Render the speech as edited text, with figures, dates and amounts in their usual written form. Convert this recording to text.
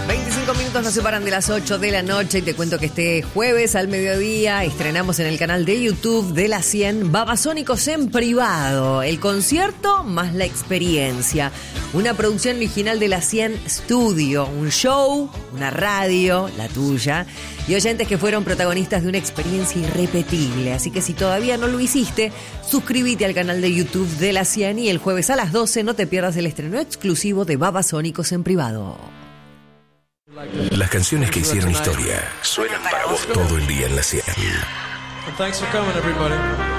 25 minutos nos separan de las 8 de la noche y te cuento que este jueves al mediodía estrenamos en el canal de YouTube de La 100 Babasónicos en Privado, el concierto más la experiencia, una producción original de La 100 Studio, un show, una radio, la tuya, y oyentes que fueron protagonistas de una experiencia irrepetible. Así que si todavía no lo hiciste, suscríbete al canal de YouTube de La 100 y el jueves a las 12 no te pierdas el estreno exclusivo de Babasónicos en Privado. Las canciones que hicieron historia suenan para vos todo el día en La 100. Thanks for coming, everybody.